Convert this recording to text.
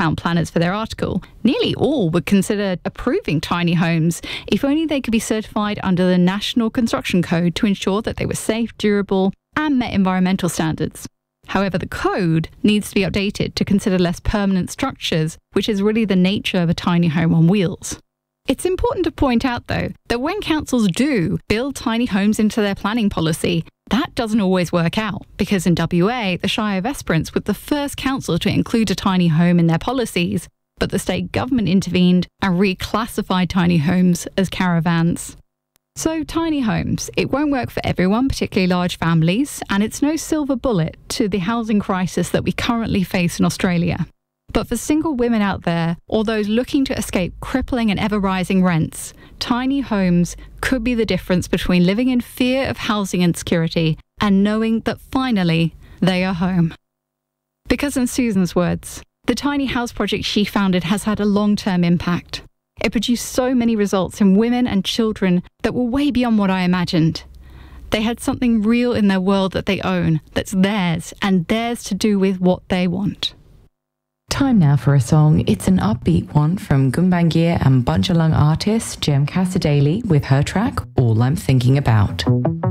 town planners for their article, nearly all would consider approving tiny homes if only they could be certified under the National Construction Code to ensure that they were safe, durable, and met environmental standards. However, the code needs to be updated to consider less permanent structures, which is really the nature of a tiny home on wheels. It's important to point out, though, that when councils do build tiny homes into their planning policy, that doesn't always work out, because in WA, the Shire of Esperance was the first council to include a tiny home in their policies, but the state government intervened and reclassified tiny homes as caravans. So tiny homes, it won't work for everyone, particularly large families, and it's no silver bullet to the housing crisis that we currently face in Australia. But for single women out there, or those looking to escape crippling and ever-rising rents, tiny homes could be the difference between living in fear of housing insecurity and knowing that finally they are home. Because in Susan's words, the tiny house project she founded has had a long-term impact. It produced so many results in women and children that were way beyond what I imagined. They had something real in their world that they own, that's theirs, and theirs to do with what they want. Time now for a song. It's an upbeat one from Gumbangir and Bunjalung artist Jem Casadali with her track, All I'm Thinking About.